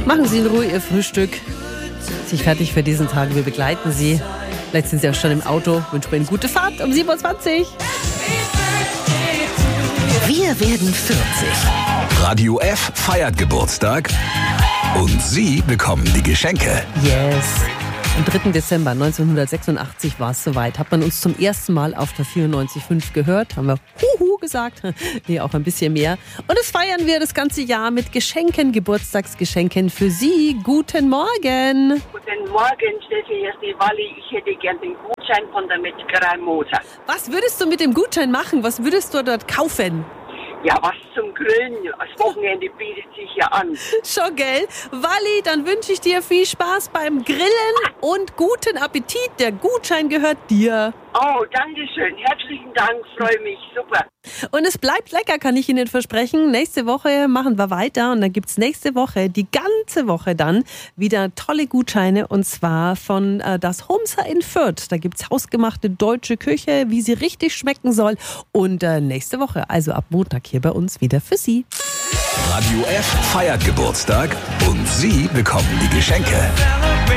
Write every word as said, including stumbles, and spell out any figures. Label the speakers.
Speaker 1: Machen Sie in Ruhe Ihr Frühstück. Sich fertig für diesen Tag. Wir begleiten Sie. Vielleicht sind Sie auch schon im Auto. Wünschen Ihnen gute Fahrt um sieben Uhr zwanzig.
Speaker 2: Wir werden vierzig.
Speaker 3: Radio F feiert Geburtstag und Sie bekommen die Geschenke.
Speaker 1: Yes. Am dritten Dezember neunzehnhundertsechsundachtzig war es soweit. Hat man uns zum ersten Mal auf der vierundneunzig Komma fünf gehört. Haben wir Huhu gesagt. Nee, auch ein bisschen mehr. Und das feiern wir das ganze Jahr mit Geschenken, Geburtstagsgeschenken für Sie. Guten Morgen.
Speaker 4: Guten Morgen, Steffi, hier ist die Walli. Ich hätte gern den Gutschein von der Metzgerei Moser.
Speaker 1: Was würdest du mit dem Gutschein machen? Was würdest du dort kaufen?
Speaker 4: Ja, was zum Grillen. Das Wochenende bietet sich ja an.
Speaker 1: Schon, gell? Walli, dann wünsche ich dir viel Spaß beim Grillen und guten Appetit. Der Gutschein gehört dir.
Speaker 4: Oh, danke schön. Herzlichen Dank, freue mich. Super.
Speaker 1: Und es bleibt lecker, kann ich Ihnen versprechen. Nächste Woche machen wir weiter und dann gibt es nächste Woche, die ganze Woche dann, wieder tolle Gutscheine und zwar von äh, das Homser in Fürth. Da gibt es hausgemachte deutsche Küche, wie sie richtig schmecken soll. Und äh, nächste Woche, also ab Montag hier bei uns wieder für Sie.
Speaker 3: Radio F feiert Geburtstag und Sie bekommen die Geschenke.